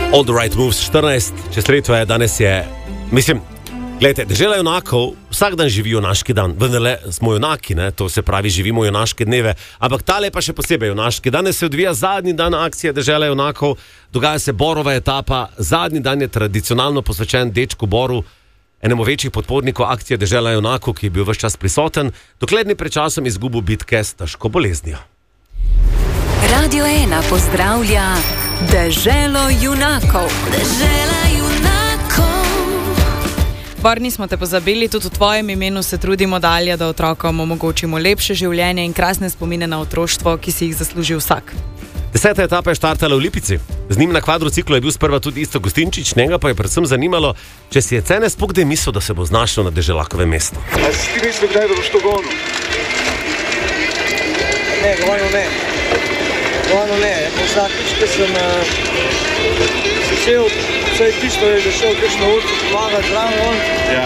All the right moves, 14, čez leto je, danes je, mislim, gledajte, dežela junakov, vsak dan živi junaški dan, vendarle smo junaki, ne? To se pravi, živimo junaške dneve, ampak tale pa še posebej junaški. Danes se odvija zadnji dan akcije dežela junakov, dogaja se Borova etapa, zadnji dan je tradicionalno posvečen dečku Boru, enemu večjih podpornikov akcije dežela junakov, ki je bil ves čas prisoten, dokler ni pred časom izgubil bitke s težko boleznijo. Radio 1 pozdravlja Deželo junakov. Dežela junakov. Bor, nismo te pozabili, tudi v tvojem imenu se trudimo dalje, da otrokom omogočimo lepše življenje in krasne spomine na otroštvo, ki si jih zasluži vsak. 10. etapa je štartala v Lipici. Z njim na kvadrociklu je bil sprva tudi Isto Gostinčič, njega pa je predvsem zanimalo, če si je Cene sploh kdaj mislil, da se bo znašel na deželakovem mestu. A si ti mislil, kdaj, da boš to gonil? Ne, govno ne. Vsakič, ko sem začel, vsaj tisto je zašel kakšno urco pomagati zraven on. Ja.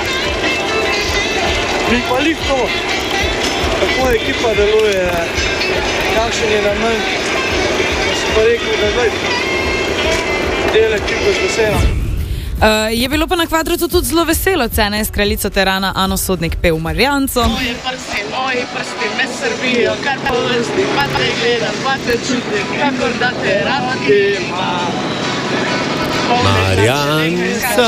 Mi pa lih to, kako ekipa deluje, kakšen je namen. Da sem pa rekel, da zdaj del ekipe z veselom. Je bilo pa na kvadrotu tudi zelo veselo. Cena je s kraljico terana Ano Sodnik pel Marjanco. Moji prsti me srbijo, kar pa vrsti, pa te gledam, pa te čutim, kakor da te rada ima. Marjanca.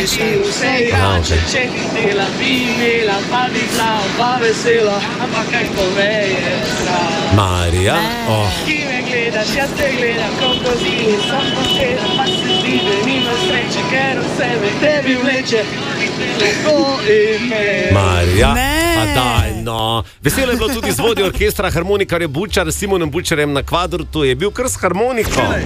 Če ti dela, bi imela, pa bi glav, pa veselo, ampak kaj poveje zdrav. Marjanca. Ki me gledaš, jaz te gledam, koliko zim, sam posledam, pa se zdi, da nima sreče, ker v sebe tebi vleče, lahko ime. Marja, pa daj, no. Veselo je bilo tudi z vodjo orkestra harmonikarja Bulčar, Simonom Bulčarjem na kvadrotu, je bil kar s harmoniko.